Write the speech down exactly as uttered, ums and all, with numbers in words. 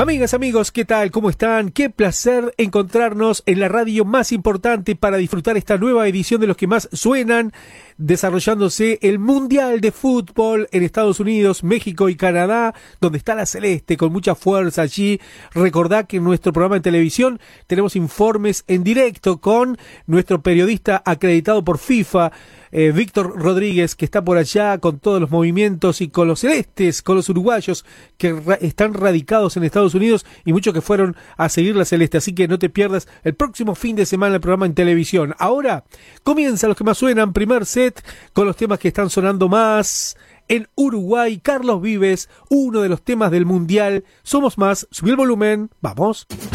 Amigas, amigos, ¿qué tal? ¿Cómo están? Qué placer encontrarnos en la radio más importante para disfrutar esta nueva edición de Los que más suenan, desarrollándose el Mundial de Fútbol en Estados Unidos, México y Canadá, donde está la Celeste con mucha fuerza allí. Recordá que en nuestro programa de televisión tenemos informes en directo con nuestro periodista acreditado por FIFA, Eh, Víctor Rodríguez, que está por allá con todos los movimientos y con los celestes, con los uruguayos que ra- están radicados en Estados Unidos y muchos que fueron a seguir la celeste. Así que no te pierdas el próximo fin de semana el programa en televisión. Ahora comienza Los que más suenan, primer set con los temas que están sonando más en Uruguay. Carlos Vives, uno de los temas del Mundial. Somos más, subí el volumen, vamos.